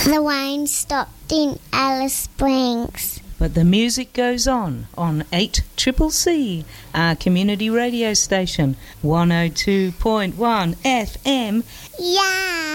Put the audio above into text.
The rain stopped in Alice Springs. But the music goes on 8CCC, our community radio station, 102.1 FM. Yeah!